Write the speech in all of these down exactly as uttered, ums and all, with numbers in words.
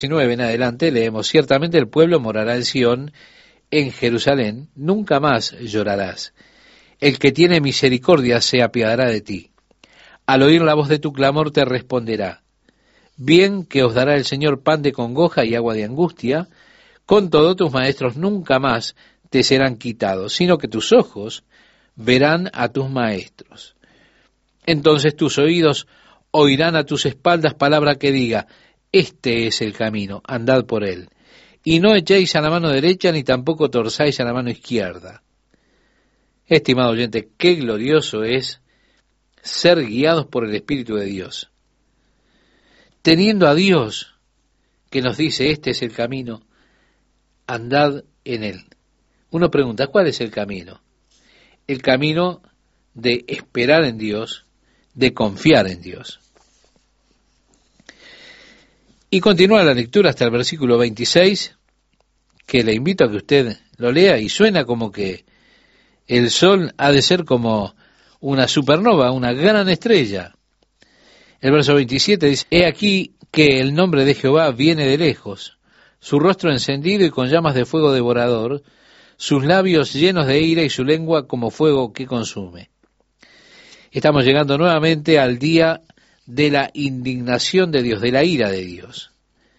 diecinueve en adelante leemos: ciertamente el pueblo morará en Sión, en Jerusalén, nunca más llorarás. El que tiene misericordia se apiadará de ti. Al oír la voz de tu clamor te responderá. Bien que os dará el Señor pan de congoja y agua de angustia, con todo tus maestros nunca más te serán quitados, sino que tus ojos verán a tus maestros. Entonces tus oídos oirán a tus espaldas palabra que diga: este es el camino, andad por él. Y no echéis a la mano derecha, ni tampoco torzáis a la mano izquierda. Estimado oyente, qué glorioso es ser guiados por el Espíritu de Dios. Teniendo a Dios que nos dice: este es el camino, andad en él. Uno pregunta: ¿cuál es el camino? El camino de esperar en Dios, de confiar en Dios. Y continúa la lectura hasta el versículo veintiséis, que le invito a que usted lo lea, y suena como que el sol ha de ser como una supernova, una gran estrella. El verso veintisiete dice: he aquí que el nombre de Jehová viene de lejos, su rostro encendido y con llamas de fuego devorador, sus labios llenos de ira y su lengua como fuego que consume. Estamos llegando nuevamente al día de la indignación de Dios, de la ira de Dios.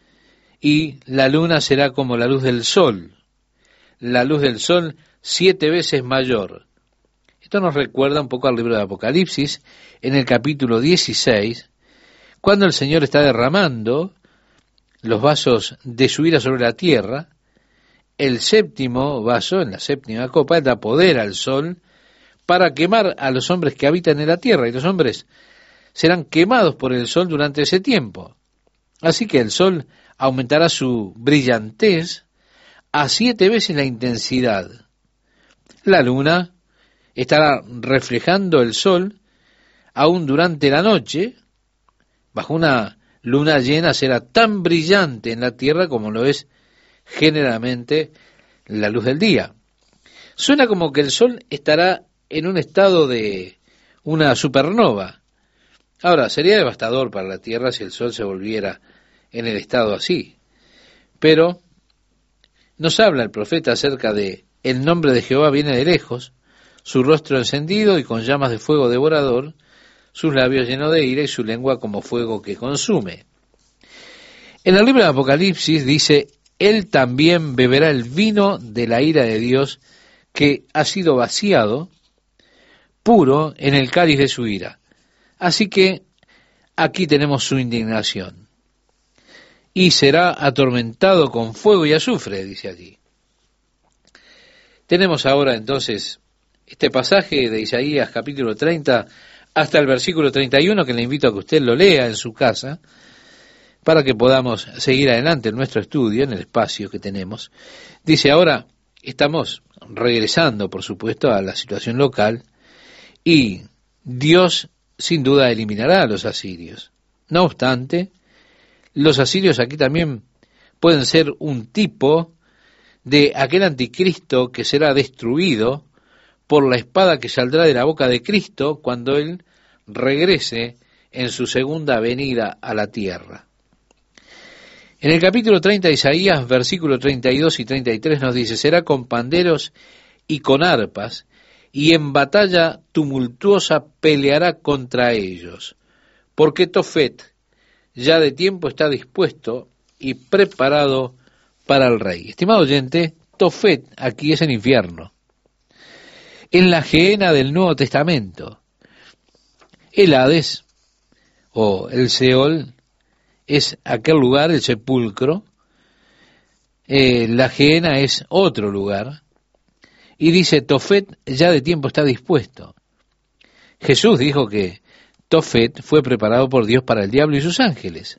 Y la luna será como la luz del sol, la luz del sol siete veces mayor. Esto nos recuerda un poco al libro de Apocalipsis, en el capítulo dieciséis, cuando el Señor está derramando los vasos de su ira sobre la tierra. El séptimo vaso, en la séptima copa, da poder al sol para quemar a los hombres que habitan en la tierra, y los hombres serán quemados por el sol durante ese tiempo. Así que el sol aumentará su brillantez a siete veces la intensidad. La luna estará reflejando el sol aún durante la noche. Bajo una luna llena será tan brillante en la tierra como lo es generalmente la luz del día. Suena como que el sol estará en un estado de una supernova. Ahora, sería devastador para la tierra si el sol se volviera en el estado así. Pero nos habla el profeta acerca de: el nombre de Jehová viene de lejos, su rostro encendido y con llamas de fuego devorador, sus labios llenos de ira y su lengua como fuego que consume. En el libro de Apocalipsis dice: él también beberá el vino de la ira de Dios, que ha sido vaciado puro en el cáliz de su ira. Así que aquí tenemos su indignación. Y será atormentado con fuego y azufre, dice allí. Tenemos ahora entonces este pasaje de Isaías capítulo treinta hasta el versículo treinta y uno, que le invito a que usted lo lea en su casa, para que podamos seguir adelante en nuestro estudio, en el espacio que tenemos. Dice: ahora estamos regresando, por supuesto, a la situación local, y Dios sin duda eliminará a los asirios. No obstante, los asirios aquí también pueden ser un tipo de aquel anticristo que será destruido por la espada que saldrá de la boca de Cristo cuando Él regrese en su segunda venida a la tierra. En el capítulo treinta de Isaías, versículos treinta y dos y treinta y tres nos dice: será con panderos y con arpas, y en batalla tumultuosa peleará contra ellos, porque Tofet ya de tiempo está dispuesto y preparado para el rey. Estimado oyente, Tofet aquí es el infierno. En la Gehenna del Nuevo Testamento, el Hades, o el Seol, es aquel lugar, el sepulcro. Eh, la Gehenna es otro lugar. Y dice: Tofet ya de tiempo está dispuesto. Jesús dijo que Tofet fue preparado por Dios para el diablo y sus ángeles.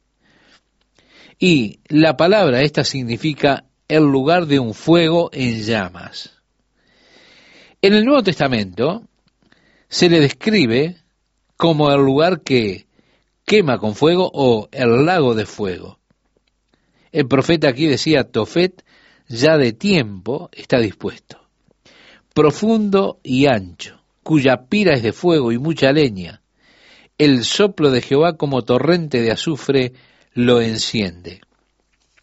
Y la palabra esta significa el lugar de un fuego en llamas. En el Nuevo Testamento se le describe como el lugar que quema con fuego, o el lago de fuego. El profeta aquí decía: Tofet ya de tiempo está dispuesto. Profundo y ancho, cuya pira es de fuego y mucha leña. El soplo de Jehová como torrente de azufre lo enciende.